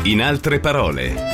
In altre parole.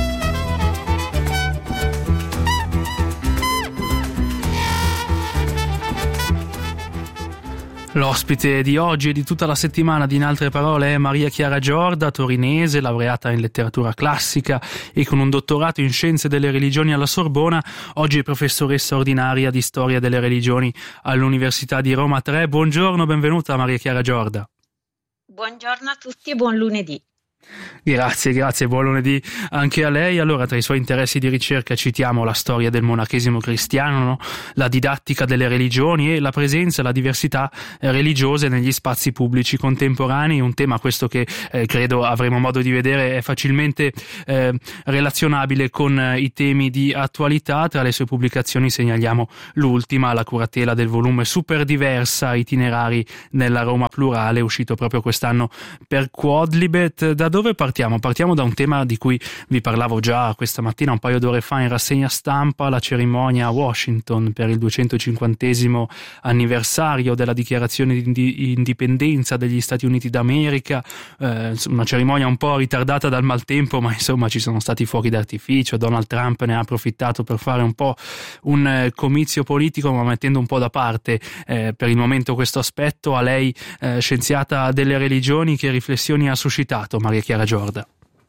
L'ospite di oggi e di tutta la settimana di In altre parole è Maria Chiara Giorda, torinese, laureata in letteratura classica e con un dottorato in scienze delle religioni alla Sorbona. Oggi è professoressa ordinaria di storia delle religioni all'Università di Roma 3. Buongiorno, benvenuta Maria Chiara Giorda. Buongiorno a tutti e buon lunedì. Grazie, buon lunedì anche a lei. Allora, tra i suoi interessi di ricerca citiamo la storia del monachesimo cristiano, no? La didattica delle religioni e la presenza e la diversità religiose negli spazi pubblici contemporanei, un tema questo che credo avremo modo di vedere è facilmente relazionabile con i temi di attualità. Tra le sue pubblicazioni segnaliamo l'ultima, La curatela del volume Super Diversa, itinerari nella Roma plurale, uscito proprio quest'anno per Quodlibet. Da dove partiamo? Partiamo da un tema di cui vi parlavo già questa mattina, un paio d'ore fa in rassegna stampa, la cerimonia a Washington per il 250° anniversario della dichiarazione di indipendenza degli Stati Uniti d'America, una cerimonia un po' ritardata dal maltempo, ma insomma ci sono stati fuochi d'artificio. Donald Trump ne ha approfittato per fare un po' un comizio politico, ma mettendo un po' da parte per il momento questo aspetto. A lei, scienziata delle religioni, che riflessioni ha suscitato Maria Chiara Giorda?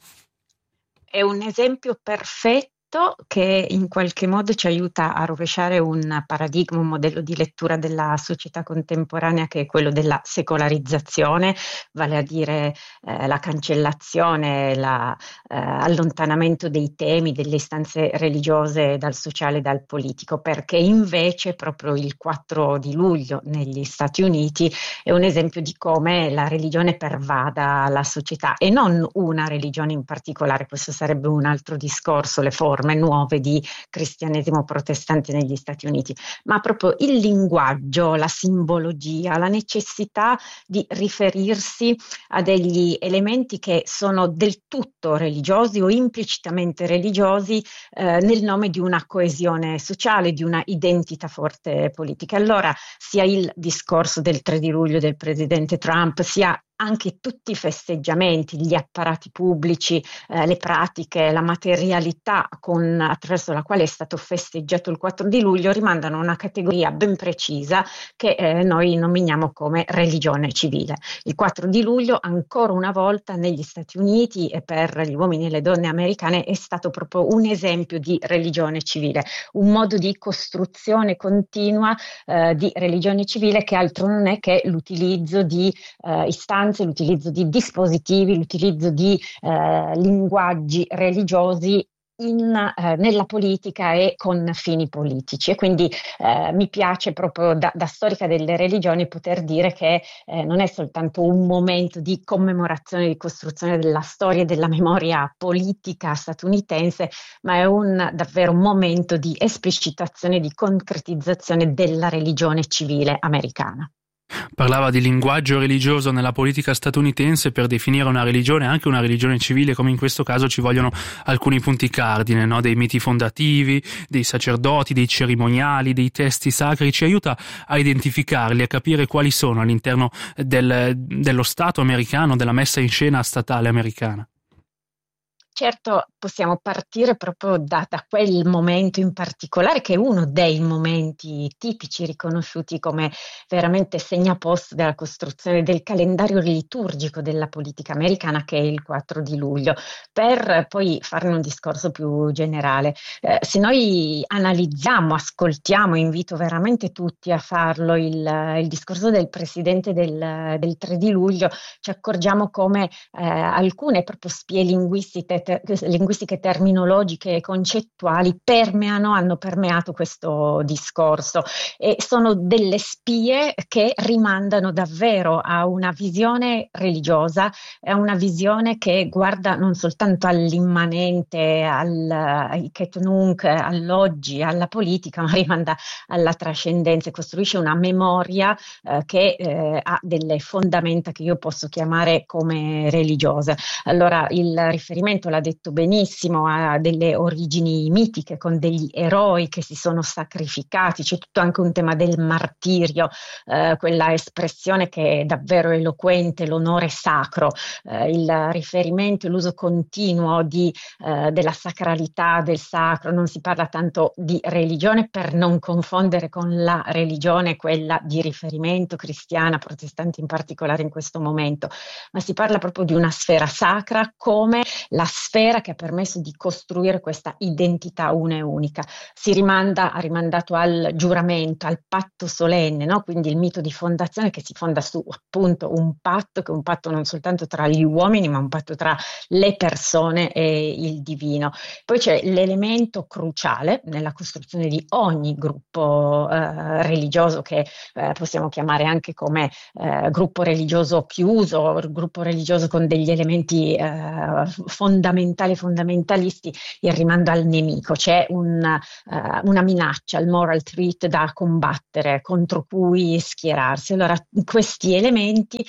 È un esempio perfetto che in qualche modo ci aiuta a rovesciare un paradigma, un modello di lettura della società contemporanea, che è quello della secolarizzazione, vale a dire la cancellazione, l'allontanamento dei temi, delle istanze religiose dal sociale e dal politico, perché invece proprio il 4 di luglio negli Stati Uniti è un esempio di come la religione pervada la società, e non una religione in particolare. Questo sarebbe un altro discorso, le forme nuove di cristianesimo protestante negli Stati Uniti, ma proprio il linguaggio, la simbologia, la necessità di riferirsi a degli elementi che sono del tutto religiosi o implicitamente religiosi nel nome di una coesione sociale, di una identità forte politica. Allora, sia il discorso del 3 di luglio del presidente Trump, sia anche tutti i festeggiamenti, gli apparati pubblici, le pratiche, la materialità attraverso la quale è stato festeggiato il 4 di luglio rimandano a una categoria ben precisa che noi nominiamo come religione civile. Il 4 di luglio, ancora una volta negli Stati Uniti e per gli uomini e le donne americane, è stato proprio un esempio di religione civile, un modo di costruzione continua di religione civile, che altro non è che l'utilizzo di istanze, l'utilizzo di dispositivi, l'utilizzo di linguaggi religiosi nella politica e con fini politici. E quindi mi piace proprio da storica delle religioni poter dire che non è soltanto un momento di commemorazione, di costruzione della storia e della memoria politica statunitense, ma è davvero un momento di esplicitazione, di concretizzazione della religione civile americana. Parlava di linguaggio religioso nella politica statunitense. Per definire una religione, anche una religione civile come in questo caso, ci vogliono alcuni punti cardine, no? Dei miti fondativi, dei sacerdoti, dei cerimoniali, dei testi sacri. Ci aiuta a identificarli, a capire quali sono all'interno dello Stato americano, della messa in scena statale americana. Certo, possiamo partire proprio da quel momento in particolare, che è uno dei momenti tipici riconosciuti come veramente segnaposto della costruzione del calendario liturgico della politica americana, che è il 4 di luglio, per poi farne un discorso più generale. Se noi analizziamo, ascoltiamo, invito veramente tutti a farlo, il discorso del presidente del 3 di luglio, ci accorgiamo come alcune proprio spie linguistiche terminologiche e concettuali hanno permeato questo discorso, e sono delle spie che rimandano davvero a una visione religiosa, a una visione che guarda non soltanto all'immanente, al Ket Nunc, all'oggi, alla politica, ma rimanda alla trascendenza e costruisce una memoria che ha delle fondamenta che io posso chiamare come religiose. Allora il riferimento l'ha detto benissimo, ha delle origini mitiche con degli eroi che si sono sacrificati, c'è tutto anche un tema del martirio, quella espressione che è davvero eloquente, l'onore sacro, il riferimento, l'uso continuo della sacralità, del sacro. Non si parla tanto di religione per non confondere con la religione, quella di riferimento cristiana, protestante in particolare in questo momento, ma si parla proprio di una sfera sacra come la sfera che ha permesso di costruire questa identità una e unica. Ha rimandato al giuramento, al patto solenne, no? Quindi il mito di fondazione che si fonda su appunto un patto, che è un patto non soltanto tra gli uomini, ma un patto tra le persone e il divino. Poi c'è l'elemento cruciale nella costruzione di ogni gruppo religioso, che possiamo chiamare anche come gruppo religioso chiuso, gruppo religioso con degli elementi fondamentalisti, il rimando al nemico. C'è una minaccia, il moral threat da combattere, contro cui schierarsi. Allora, questi elementi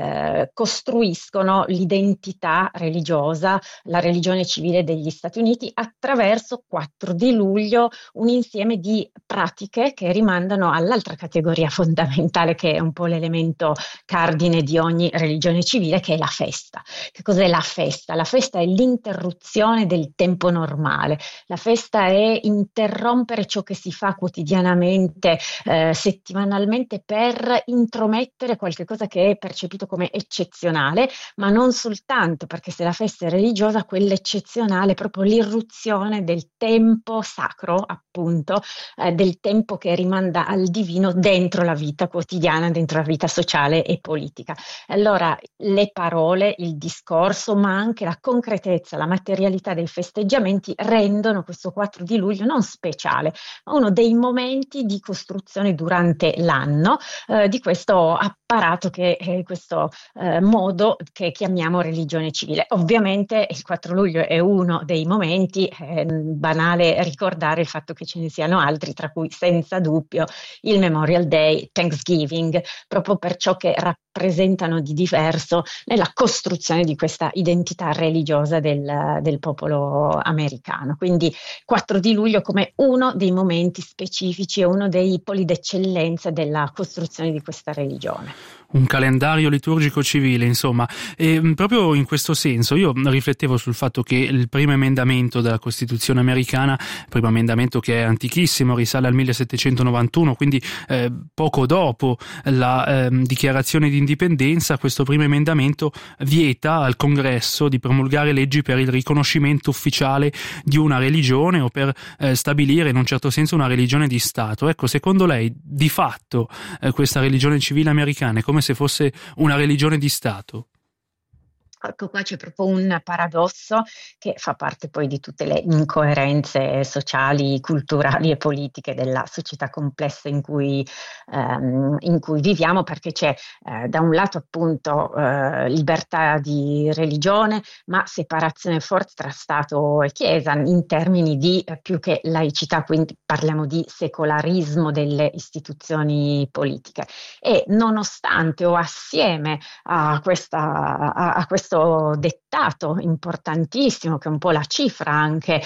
costruiscono l'identità religiosa, la religione civile degli Stati Uniti attraverso 4 di luglio, un insieme di pratiche che rimandano all'altra categoria fondamentale, che è un po' l'elemento cardine di ogni religione civile, che è la festa. Che cos'è la festa? La festa è l'interruzione del tempo normale. La festa è interrompere ciò che si fa quotidianamente, settimanalmente, per intromettere qualche cosa che è percepito come eccezionale, ma non soltanto, perché se la festa è religiosa, quell'eccezionale è proprio l'irruzione del tempo sacro, appunto, del tempo che rimanda al divino dentro la vita quotidiana, dentro la vita sociale e politica. Allora le parole, il discorso, ma anche la concretezza, la materialità dei festeggiamenti rendono questo 4 di luglio non speciale, ma uno dei momenti di costruzione durante l'anno di questo apparato, che è questo modo che chiamiamo religione civile. Ovviamente il 4 luglio è uno dei momenti, è banale ricordare il fatto che ce ne siano altri, tra cui senza dubbio il Memorial Day, Thanksgiving, proprio per ciò che rappresentano di diverso nella costruzione di questa identità religiosa del popolo americano. Quindi 4 di luglio come uno dei momenti specifici e uno dei poli d'eccellenza della costruzione di questa religione. Un calendario liturgico civile, insomma. E proprio in questo senso io riflettevo sul fatto che il primo emendamento della Costituzione americana, il primo emendamento che è antichissimo, risale al 1791, quindi poco dopo la dichiarazione di indipendenza, questo primo emendamento vieta al Congresso di promulgare leggi per il riconoscimento ufficiale di una religione o per stabilire in un certo senso una religione di Stato. Ecco, secondo lei, di fatto, questa religione civile americana è come se fosse una religione di Stato? Ecco, qua c'è proprio un paradosso che fa parte poi di tutte le incoerenze sociali, culturali e politiche della società complessa in cui viviamo, perché c'è da un lato appunto libertà di religione, ma separazione forte tra Stato e Chiesa in termini di più che laicità, quindi parliamo di secolarismo delle istituzioni politiche. E nonostante o assieme a questo dettato importantissimo, che è un po' la cifra anche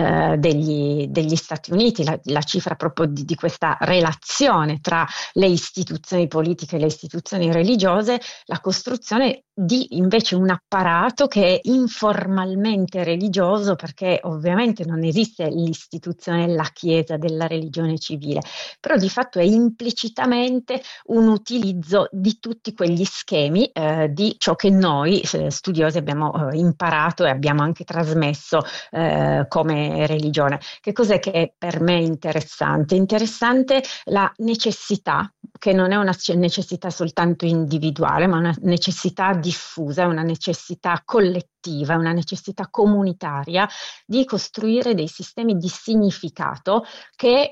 degli Stati Uniti, la cifra proprio di questa relazione tra le istituzioni politiche e le istituzioni religiose, la costruzione di invece un apparato che è informalmente religioso, perché ovviamente non esiste l'istituzione, la Chiesa della religione civile, però di fatto è implicitamente un utilizzo di tutti quegli schemi di ciò che noi studiosi abbiamo imparato e abbiamo anche trasmesso come religione. Che cos'è che è per me interessante? Interessante la necessità, che non è una necessità soltanto individuale, ma una necessità diffusa, una necessità collettiva, una necessità comunitaria di costruire dei sistemi di significato che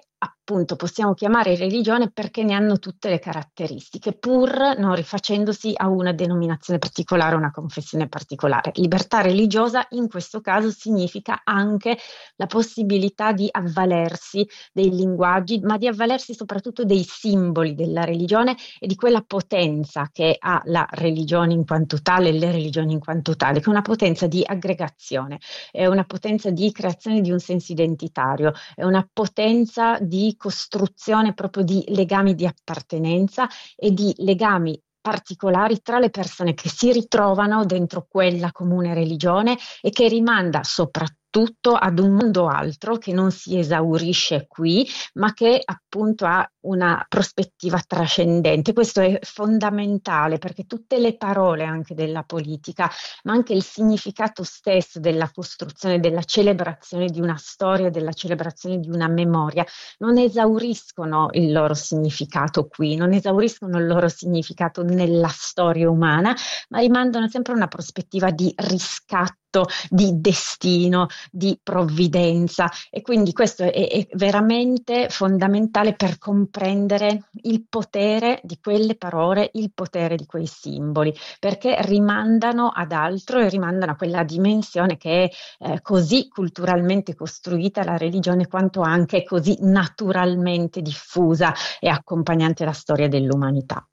appunto possiamo chiamare religione perché ne hanno tutte le caratteristiche, pur non rifacendosi a una denominazione particolare, una confessione particolare. Libertà religiosa in questo caso significa anche la possibilità di avvalersi dei linguaggi, ma di avvalersi soprattutto dei simboli della religione e di quella potenza che ha la religione in quanto tale, le religioni in quanto tale, che è una potenza di aggregazione, è una potenza di creazione di un senso identitario, è una potenza di costruzione proprio di legami di appartenenza e di legami particolari tra le persone che si ritrovano dentro quella comune religione e che rimanda soprattutto ad un mondo altro che non si esaurisce qui, ma che appunto ha una prospettiva trascendente. Questo è fondamentale perché tutte le parole anche della politica, ma anche il significato stesso della costruzione, della celebrazione di una storia, della celebrazione di una memoria, non esauriscono il loro significato qui, non esauriscono il loro significato nella storia umana, ma rimandano sempre a una prospettiva di riscatto, di destino, di provvidenza, e quindi questo è veramente fondamentale per comprendere il potere di quelle parole, il potere di quei simboli, perché rimandano ad altro e rimandano a quella dimensione che è così culturalmente costruita la religione, quanto anche così naturalmente diffusa e accompagnante la storia dell'umanità.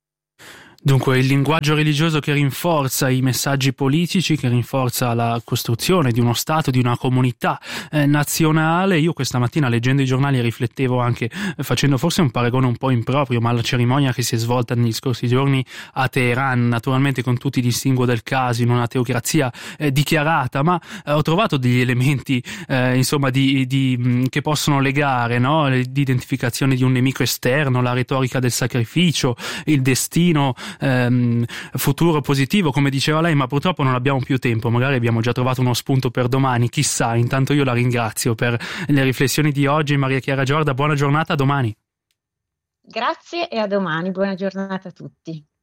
Dunque, il linguaggio religioso che rinforza i messaggi politici, che rinforza la costruzione di uno Stato, di una comunità nazionale. Io questa mattina, leggendo i giornali, riflettevo anche, facendo forse un paragone un po' improprio, ma la cerimonia che si è svolta negli scorsi giorni a Teheran, naturalmente con tutti i distinguo del caso, in una teocrazia dichiarata, ma ho trovato degli elementi insomma che possono legare, no? Di identificazione di un nemico esterno, la retorica del sacrificio, il destino futuro positivo, come diceva lei, ma purtroppo non abbiamo più tempo. Magari abbiamo già trovato uno spunto per domani, chissà. Intanto io la ringrazio per le riflessioni di oggi. Maria Chiara Giorda, buona giornata, a domani. Grazie e a domani, buona giornata a tutti.